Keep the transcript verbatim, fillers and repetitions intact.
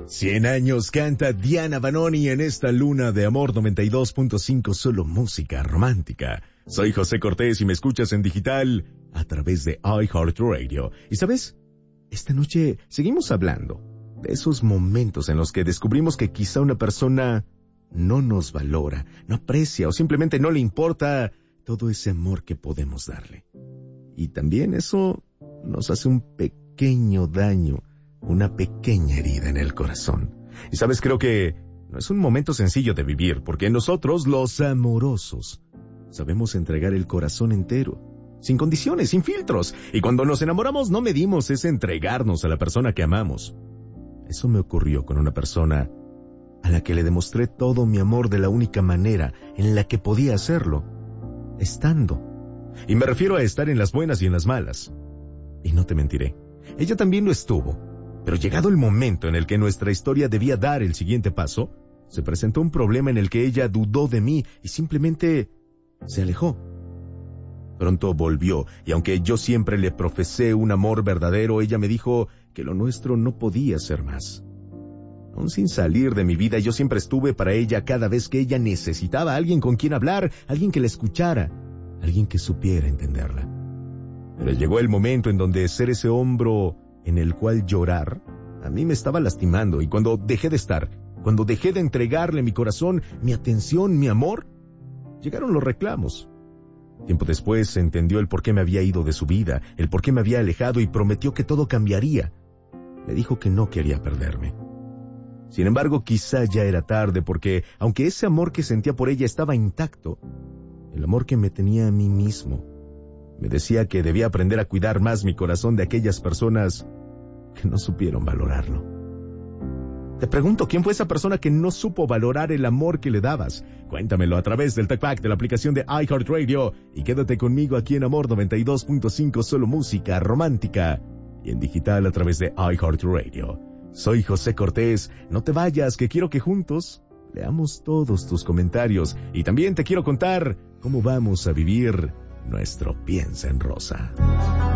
Cien años canta Diana Vanoni en esta luna de amor noventa y dos punto cinco, solo música romántica. Soy José Cortés y me escuchas en digital a través de iHeartRadio. ¿Y sabes? Esta noche seguimos hablando de esos momentos en los que descubrimos que quizá una persona no nos valora, no aprecia o simplemente no le importa todo ese amor que podemos darle. Y también eso nos hace un pequeño daño, una pequeña herida en el corazón. Y sabes, creo que no es un momento sencillo de vivir, porque nosotros, los amorosos, sabemos entregar el corazón entero, sin condiciones, sin filtros. Y cuando nos enamoramos no medimos ese entregarnos a la persona que amamos. Eso me ocurrió con una persona a la que le demostré todo mi amor de la única manera en la que podía hacerlo, estando. Y me refiero a estar en las buenas y en las malas. Y no te mentiré, ella también lo estuvo. Pero llegado el momento en el que nuestra historia debía dar el siguiente paso, se presentó un problema en el que ella dudó de mí y simplemente se alejó. Pronto volvió, y aunque yo siempre le profesé un amor verdadero, ella me dijo que lo nuestro no podía ser más. Aún sin salir de mi vida, yo siempre estuve para ella cada vez que ella necesitaba a alguien con quien hablar, alguien que la escuchara, alguien que supiera entenderla. Pero llegó el momento en donde ser ese hombro en el cual llorar a mí me estaba lastimando, y cuando dejé de estar, cuando dejé de entregarle mi corazón, mi atención, mi amor, llegaron los reclamos. Tiempo después entendió el por qué me había ido de su vida, el por qué me había alejado, y prometió que todo cambiaría. Me dijo que no quería perderme. Sin embargo, quizá ya era tarde, porque aunque ese amor que sentía por ella estaba intacto, el amor que me tenía a mí mismo me decía que debía aprender a cuidar más mi corazón de aquellas personas que no supieron valorarlo. Te pregunto, ¿quién fue esa persona que no supo valorar el amor que le dabas? Cuéntamelo a través del TalkBack de la aplicación de iHeartRadio, y quédate conmigo aquí en Amor noventa y dos punto cinco, solo música romántica, y en digital a través de iHeartRadio. Soy José Cortés, no te vayas, que quiero que juntos leamos todos tus comentarios, y también te quiero contar cómo vamos a vivir nuestro Piensa en Rosa.